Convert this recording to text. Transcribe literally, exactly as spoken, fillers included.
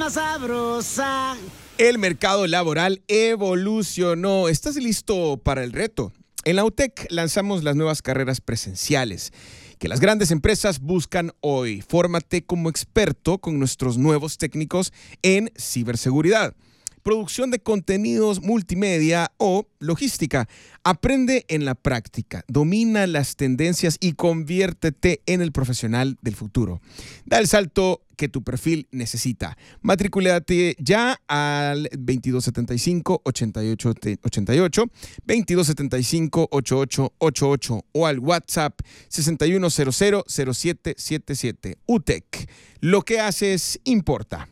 más sabrosa. El mercado laboral evolucionó. ¿Estás listo para el reto? En la U T E C lanzamos las nuevas carreras presenciales que las grandes empresas buscan hoy. Fórmate como experto con nuestros nuevos técnicos en ciberseguridad, producción de contenidos multimedia o logística. Aprende en la práctica, domina las tendencias y conviértete en el profesional del futuro. Da el salto que tu perfil necesita. Matricúlate ya al veintidós setenta y cinco, ochenta y ocho ochenta y ocho, veintidós setenta y cinco, ochenta y ocho ochenta y ocho o al WhatsApp sesenta y uno cero cero cero siete siete siete. U T E C. Lo que haces importa.